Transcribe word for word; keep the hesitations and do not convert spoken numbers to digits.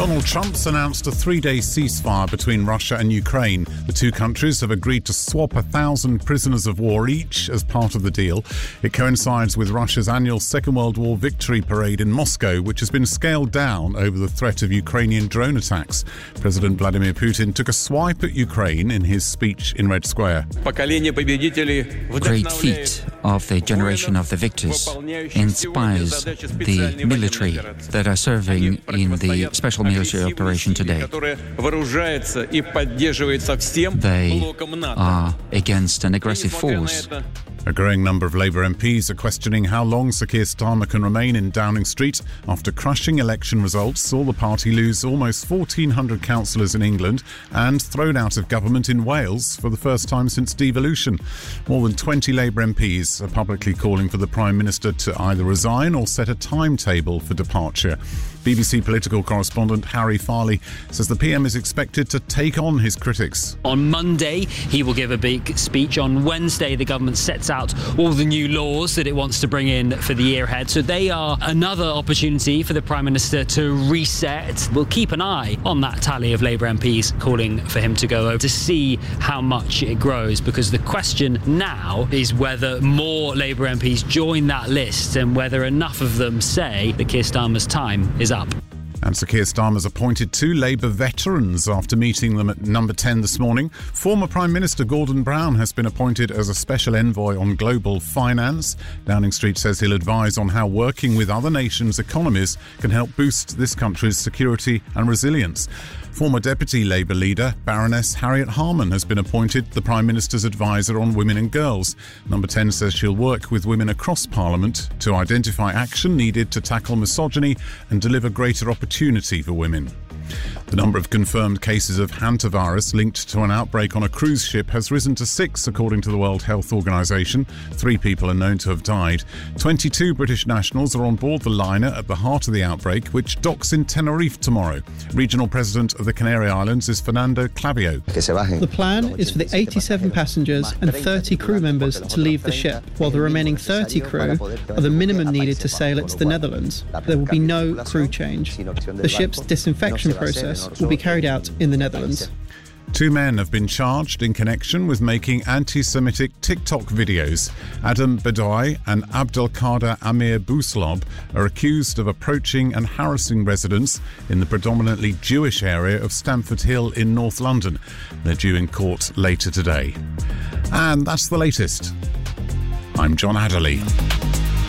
Donald Trump's announced a three-day ceasefire between Russia and Ukraine. The two countries have agreed to swap a thousand prisoners of war each as part of the deal. It coincides with Russia's annual Second World War victory parade in Moscow, which has been scaled down over the threat of Ukrainian drone attacks. President Vladimir Putin took a swipe at Ukraine in his speech in Red Square. Great feat of the generation of the victors inspires the military that are serving in the special military operation today. They are against an aggressive force. A growing number of Labour M Ps are questioning how long Sir Keir Starmer can remain in Downing Street after crushing election results saw the party lose almost fourteen hundred councillors in England and thrown out of government in Wales for the first time since devolution. More than twenty Labour M Ps are publicly calling for the Prime Minister to either resign or set a timetable for departure. B B C political correspondent Harry Farley says the P M is expected to take on his critics. On Monday, he will give a big speech. On Wednesday, the government sets out all the new laws that it wants to bring in for the year ahead. So they are another opportunity for the Prime Minister to reset. We'll keep an eye on that tally of Labour M Ps calling for him to go over to see how much it grows, because the question now is whether more Labour M Ps join that list and whether enough of them say that Keir Starmer's time is up. And Sir Keir Starmer's appointed two Labour veterans after meeting them at Number ten this morning. Former Prime Minister Gordon Brown has been appointed as a special envoy on global finance. Downing Street says he'll advise on how working with other nations' economies can help boost this country's security and resilience. Former Deputy Labour leader Baroness Harriet Harman has been appointed the Prime Minister's advisor on women and girls. Number ten says she'll work with women across Parliament to identify action needed to tackle misogyny and deliver greater opportunity for women. The number of confirmed cases of hantavirus linked to an outbreak on a cruise ship has risen to six, according to the World Health Organization. Three people are known to have died. twenty-two British nationals are on board the liner at the heart of the outbreak, which docks in Tenerife tomorrow. Regional President of the Canary Islands is Fernando Clavio. The plan is for the eighty-seven passengers and thirty crew members to leave the ship, while the remaining thirty crew are the minimum needed to sail it to the Netherlands. There will be no crew change. The ship's disinfection process will be carried out in the Netherlands. Two men have been charged in connection with making anti-Semitic TikTok videos. Adam Bedoy and Abdelkader Amir Bouslob are accused of approaching and harassing residents in the predominantly Jewish area of Stamford Hill in North London. They're due in court later today. And that's the latest. I'm John Adderley.